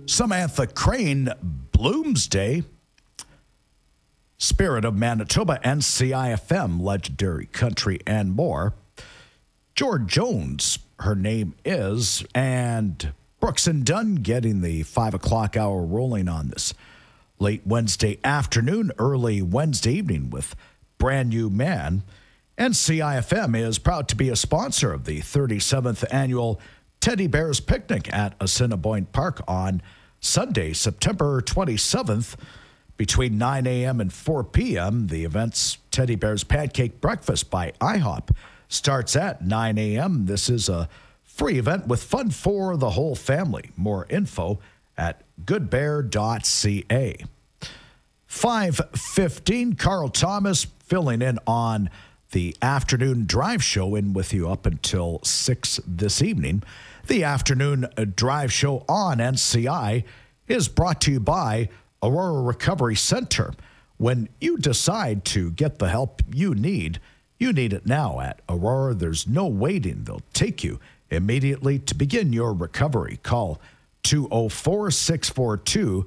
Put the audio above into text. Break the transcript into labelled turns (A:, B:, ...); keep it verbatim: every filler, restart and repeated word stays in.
A: Samantha Crane, Bloomsday, Spirit of Manitoba, N C I F M, Legendary Country, and more. George Jones, her name is, and Brooks and Dunn getting the five o'clock hour rolling on this late Wednesday afternoon, early Wednesday evening with Brand New Man. N C I F M is proud to be a sponsor of the thirty-seventh Annual Teddy Bears Picnic at Assiniboine Park on Sunday, September twenty-seventh, between nine a.m. and four p.m. The event's Teddy Bears Pancake Breakfast by IHOP starts at nine a.m. This is a free event with fun for the whole family. More info at good bear dot c a. five fifteen, Carl Thomas filling in on the afternoon drive show, in with you up until six this evening. The afternoon drive show on N C I is brought to you by Aurora Recovery Center. When you decide to get the help you need, you need it now at Aurora. There's no waiting. They'll take you immediately to begin your recovery. Call two oh four, six four two,